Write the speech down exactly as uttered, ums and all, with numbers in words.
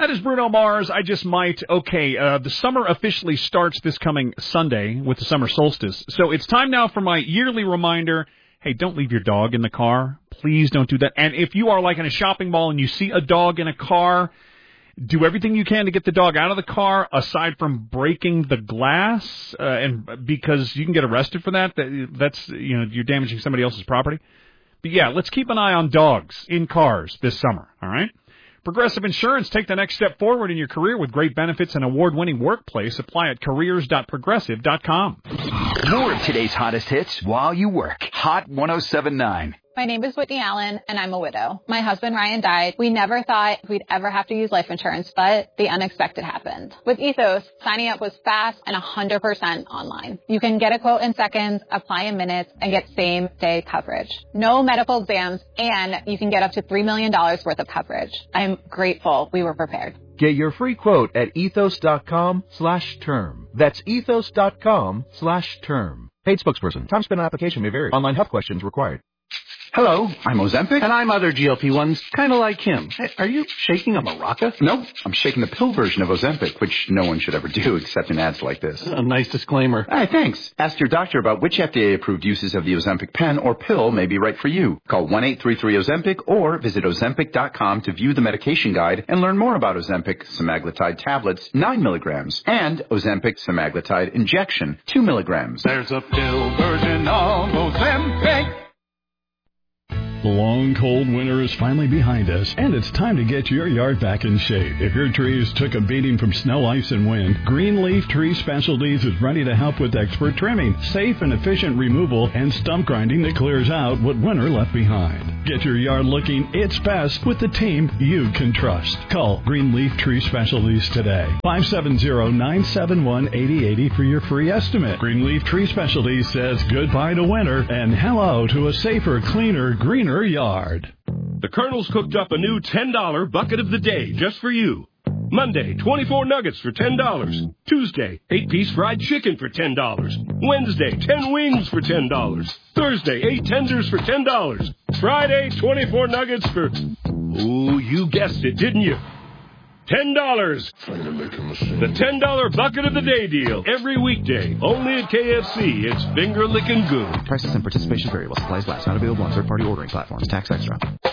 That is Bruno Mars. I just might. Okay, uh, the summer officially starts this coming Sunday with the summer solstice. So it's time now for my yearly reminder. Hey, don't leave your dog in the car. Please don't do that. And if you are like in a shopping mall and you see a dog in a car, do everything you can to get the dog out of the car, aside from breaking the glass, uh, and because you can get arrested for that. that. That's, you know, you're damaging somebody else's property. But yeah, let's keep an eye on dogs in cars this summer, all right? Progressive Insurance, take the next step forward in your career with great benefits and award-winning workplace. Apply at careers dot progressive dot com. More of today's hottest hits while you work. Hot one oh seven point nine. My name is Whitney Allen, and I'm a widow. My husband, Ryan, died. We never thought we'd ever have to use life insurance, but the unexpected happened. With Ethos, signing up was fast and one hundred percent online. You can get a quote in seconds, apply in minutes, and get same-day coverage. No medical exams, and you can get up to three million dollars worth of coverage. I'm grateful we were prepared. Get your free quote at ethos.com slash term. That's ethos.com slash term. Paid spokesperson. Time spent on application may vary. Online health questions required. Hello, I'm Ozempic. And I'm other G L P ones, kind of like him. Hey, are you shaking a maraca? No, I'm shaking the pill version of Ozempic, which no one should ever do except in ads like this. A nice disclaimer. Hey, thanks. Ask your doctor about which F D A-approved uses of the Ozempic pen or pill may be right for you. Call one eight three three Ozempic or visit ozempic dot com to view the medication guide and learn more about Ozempic semaglutide tablets, nine milligrams, and Ozempic semaglutide injection, two milligrams. There's a pill version of Ozempic. The long, cold winter is finally behind us, and it's time to get your yard back in shape. If your trees took a beating from snow, ice, and wind, Greenleaf Tree Specialties is ready to help with expert trimming, safe and efficient removal, and stump grinding that clears out what winter left behind. Get your yard looking its best with the team you can trust. Call Greenleaf Tree Specialties today. five seven zero, nine seven one, eight zero eight zero for your free estimate. Greenleaf Tree Specialties says goodbye to winter and hello to a safer, cleaner, greener yard. The Colonel's cooked up a new ten dollar bucket of the day just for you. Monday, twenty-four nuggets for ten dollars. Tuesday, eight-piece fried chicken for ten dollars. Wednesday, ten wings for ten dollars. Thursday, eight tenders for ten dollars. Friday, twenty-four nuggets for... Oh, you guessed it, didn't you? ten dollars. The ten dollar bucket of the day deal. Every weekday. Only at K F C. It's finger licking good. Prices and participation variable. Supplies last. Not available on third-party ordering platforms. Tax extra.